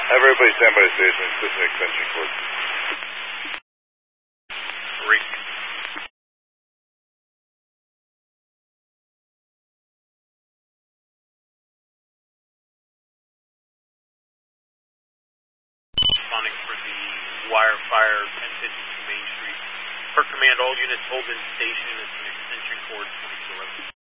Everybody stand by the station. It's just an extension cord. Rick. Responding for the wire fire 1052 Main Street. Per command, all units hold in station. It's an extension cord